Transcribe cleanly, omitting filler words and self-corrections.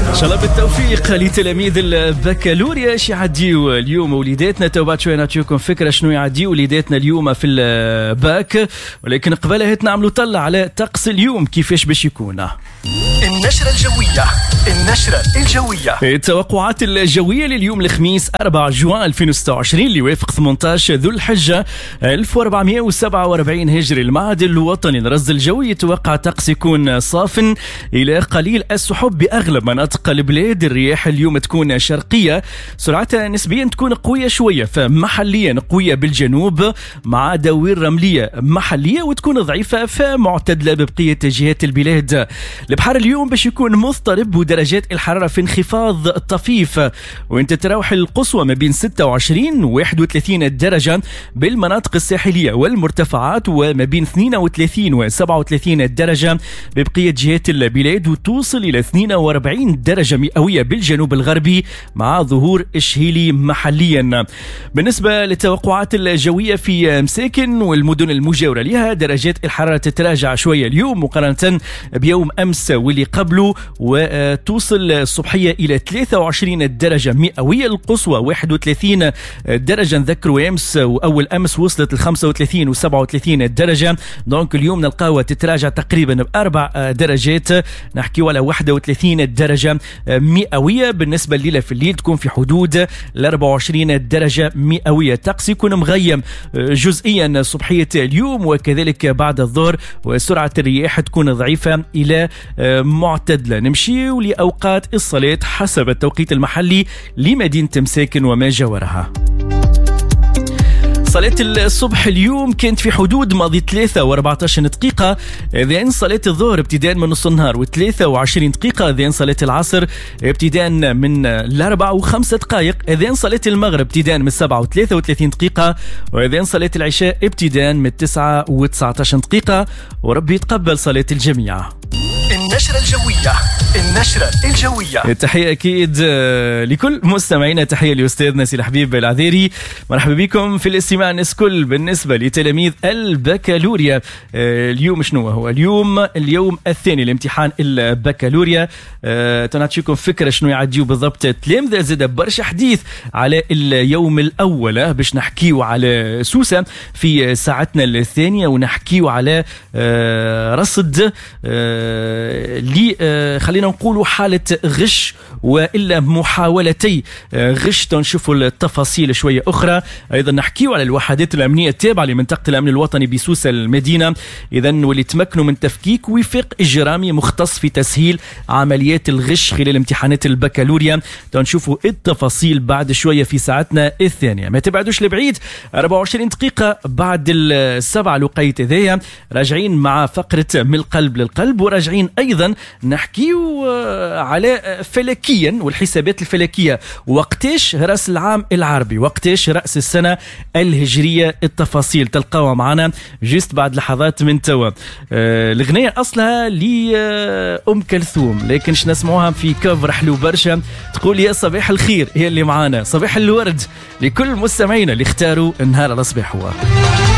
ان شاء الله بالتوفيق لتلاميذ البكالوريا. ايش يعديوا اليوم وليداتنا؟ تو بعد شوي نعطيكم فكره شنو يعديوا وليداتنا اليوم في الباك، ولكن قبلها نعملوا طلع على طقس اليوم كيفاش باش يكون. النشرة الجوية. النشرة الجوية. التوقعات الجوية لليوم الخميس 4 جوان 2026 اللي يوافق 18 ذو الحجة 1447 هجري. المعهد الوطني للرصد الجوي يتوقع طقس يكون صاف إلى قليل السحب بأغلب مناطق البلاد. الرياح اليوم تكون شرقية، سرعتها نسبيا تكون قوية شوية، فمحليا قوية بالجنوب مع دوير رملية محلية، وتكون ضعيفة فمعتدلة ببقية جهات البلاد. البحر اليوم باش يكون مضطرب ودرجات الحرارة في انخفاض طفيف، وين تتراوح القصوى ما بين 26 و 31 درجة بالمناطق الساحلية والمرتفعات، وما بين 32 و 37 درجة ببقية جهات البلاد، وتوصل إلى 42 درجة مئوية بالجنوب الغربي مع ظهور الشهيلي محليا. بالنسبة للتوقعات الجوية في مساكن والمدن المجاورة لها، درجات الحرارة تتراجع شوية اليوم مقارنة بيوم أمس واللي قبله، وتوصل الصبحية إلى 23 درجة مئوية، القصوى 31 درجة نذكروا أمس، وأول أمس وصلت ل 35 و 37 درجة. دونك اليوم نلقاوها تتراجع تقريبا ب4 درجات، نحكي على 31 درجة مئوية. بالنسبة الليلة في الليل تكون في حدود ال 24 درجة مئوية. الطقس يكون مغيم جزئيا صبحية اليوم وكذلك بعد الظهر، وسرعة الرياح تكون ضعيفة إلى معتدلة. نمشي لأوقات الصلاة حسب التوقيت المحلي لمدينة مساكن وما جاورها. صلاة الصبح اليوم كانت في حدود ماضي 3 و14 دقيقة، إذن صلاة الظهر ابتداء من نص النهار و23 دقيقة، إذن صلاة العصر ابتداء من 4 و5 دقائق، إذن صلاة المغرب ابتداء من 7 و33 دقيقة، وإذن صلاة العشاء ابتداء من 9 و19 دقيقة. وربي يتقبل صلاة الجميع. النشرة الجوية. النشرة الجوية. التحية أكيد لكل مستمعينا، تحية لأستاذ نسيل حبيب العذيري. مرحبا بكم في الاستماع نسكل. بالنسبة لتلاميذ البكالوريا اليوم شنو هو؟ اليوم الثاني لامتحان البكالوريا. تنعطيكم فكرة شنو يعديوا بالضبط تلامذة. زاد برشا حديث على اليوم الأول باش نحكيو على سوسة في ساعتنا الثانية، ونحكيو على رصد خلينا نقولوا حالة غش وإلا محاولتي غش. تنشوفوا التفاصيل شوية أخرى. أيضا نحكيوا على الوحدات الأمنية التابعة لمنطقة الأمن الوطني بسوسة المدينة، إذن واللي تمكنوا من تفكيك وفاق إجرامي مختص في تسهيل عمليات الغش خلال امتحانات البكالوريا. تنشوفوا التفاصيل بعد شوية في ساعتنا الثانية. ما تبعدوش لبعيد، 24 دقيقة بعد 7 الوقيت ذايا راجعين مع فقرة من القلب للقلب، وراجعين أيضا نحكيو على فلكيا والحسابات الفلكية، وقتاش رأس العام العربي، وقتاش رأس السنة الهجرية. التفاصيل تلقاوها معنا جست بعد لحظات من توا. الغنية أصلها لأم كلثوم، لكن نسمعوها في كفر حلو برشا. تقول يا صباح الخير هي اللي معانا، صباح الورد لكل مستمعينا اللي اختاروا النهار الأصبح. هو